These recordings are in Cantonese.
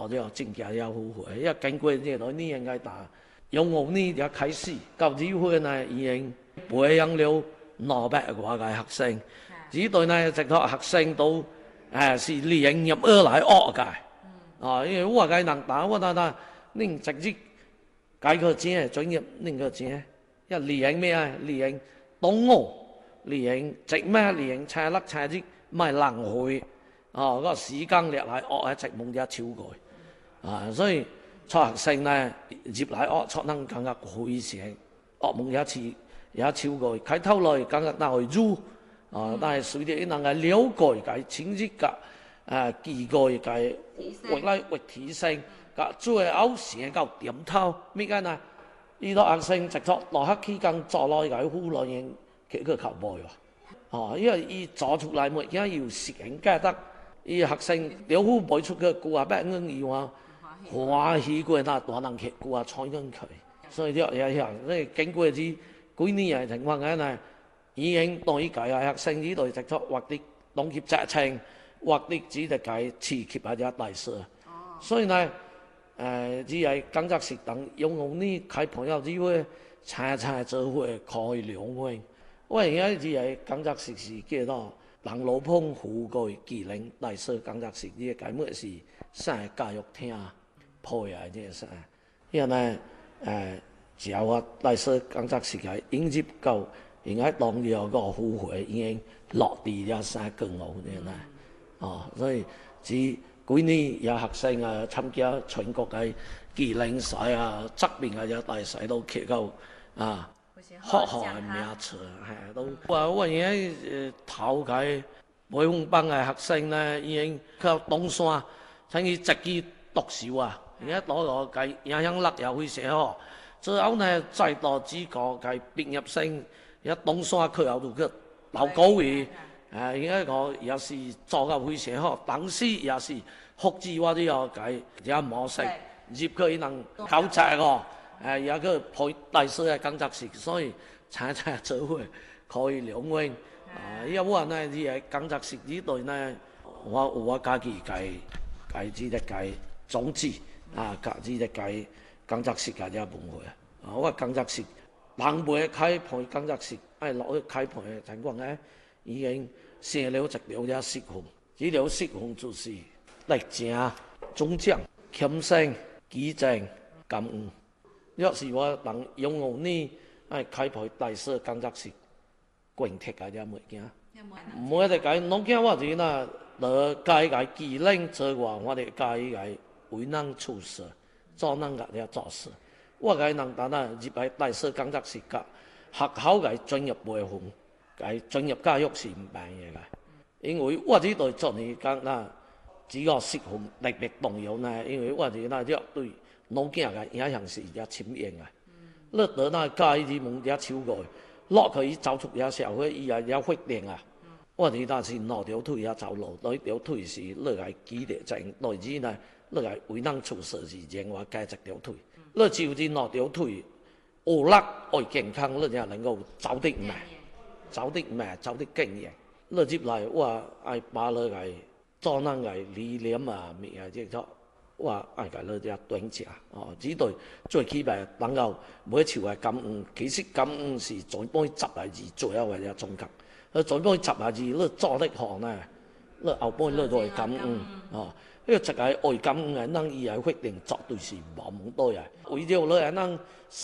做了真正了后悔。因为经过这个年应该打，用5年就开始，到这回呢已經培養了200多個學生，這對呢直頭學生都是連入而來學嘅，因為我嘅人打我那您直接解個錢專業您個錢，一連咩啊連東歐連直咩連車粒車啲咪浪費，個時間落嚟學一直冇得超過，所以學生呢入嚟學能更加開心，學冇一次也超過，開頭來更加難去做，但係隨着能夠了解嘅清晰嘅機構嘅越來越提升，嘅最後成個點頭咩解呢？呢個學生直接落黑期間做來嘅好多人佢個求背喎，因為伊做出來物件要時間加得，伊學生了好背出嘅古話俾人以話。歡喜過那大人客戶採用佢，所以啲嘢樣，所以經過啲幾年嘅情況下呢，已經當依屆學生呢度直接或者當業責程，或者只係計持級或者大師，所以呢，只係工作室等用呢開朋友機會，常做會開兩會，我而家只係工作室是叫做人老碰富貴技能大師工作室，呢個乜是生教育廳。配啊！即係，因為呢只要我大師工作時間應接夠，應該當了個後悔已經落地了3更好嘅呢。所以只幾年有學生參加全國嘅技能賽側邊嘅有大賽都攞到學校嘅名次，都我而家頭嘅培訓班嘅學生呢，已經靠東山，甚至自己讀書而家攞個嘅影響力又會寫好，之後呢再到幾個嘅畢業生，而家東山佢有個老高位，而家個也是做個會寫好，當時也是學知我啲個嘅有模式，入佢能考察個，有個培大師嘅工作室，所以常做會可以兩位，因為我呢啲嘅工作室呢度呢，我家己計只得計總之。家己咧計工作室嘅文化，我工作室人袂開盤工作室，落去開盤嘅情況咧，已經寫了一條嘅釋放，呢條釋放就是力正、中獎、謙遜、基正、感恩。若是我能擁有呢開盤大師工作室，貫徹嘅物件，唔會得計，儂見我哋嗱，落計嘅技能做話，我哋計嘅。為人處事，做人嘅做事，我嘅人當然入喺大師工作室嘅學校嘅專業培訓，嘅專業教育是唔辦嘢嘅，因為我哋對做呢講嗱，只個釋放特別重要呢，因為我哋嗱啲對老囝嘅影響是也深遠嘅，你對那教育門也超過，落去走出也社會伊也決定啊，我哋那是攞條腿也走路，攞條腿是你係基地正，來之呢。你係為人處事是另外加一條腿，你就係攞條腿，學力愛健康，你就能夠走得慢，走得更遠。你入來我愛把你係做人嘅理念咩即係我愛甲你只短正，只對最起碼能夠每一次嘅感恩，其實感恩是全部10個字最後嘅總結，佢全部10個字你做得好呢，你後半你就會感恩因為一個愛感恩嘅人，伊係決定絕對是無問題嘅。為咗你係人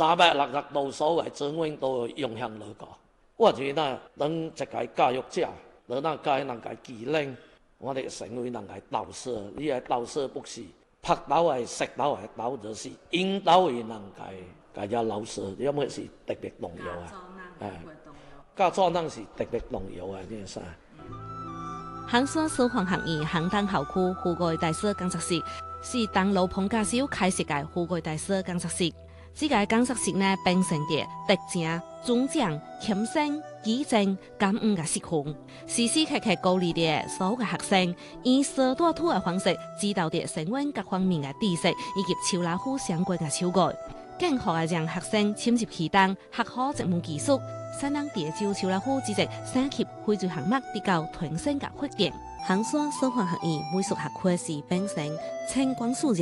360度所謂整永都影響你個，我覺得等一個教育者，你那教人嘅技能，我哋成為人嘅導師，你係導師不是拍導係食導係導，就是引導嘅人嘅家老師，因為是特別重要教做人是特別重要呢件事。 衡山消防學院衡東校區富貴大師工作室是當老彭教授開設嘅富貴大師工作室。這個工作室呢，秉承着德正、尊重、謙遜、基正、感恩嘅釋放，時時刻刻鼓勵着所有嘅學生，以小短土嘅方式指導着生活各方面嘅知識以及超老虎相關嘅手藝，更好嘅讓學生深入其中，學好一門技術。三人地招超老虎之職三級會最項目得到團升嘅發展。衡山消防學院美術學科是秉承清光緒